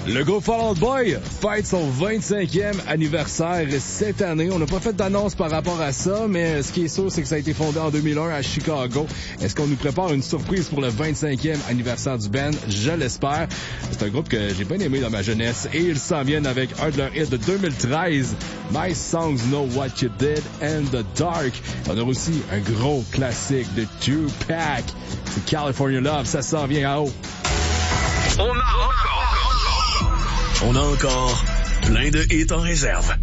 Le groupe Fall Out Boy fête son 25e anniversaire cette année. On n'a pas fait d'annonce par rapport à ça, mais ce qui est sûr, c'est que ça a été fondé en 2001 à Chicago. Est-ce qu'on nous prépare une surprise pour le 25e anniversaire du band? Je l'espère. C'est un groupe que j'ai bien aimé dans ma jeunesse et ils s'en viennent avec un de leurs hits de 2013, My Songs Know What You Did and The Dark. On aura aussi un gros classique de Tupac. C'est California Love, ça s'en vient à haut. On a encore plein de hits en réserve.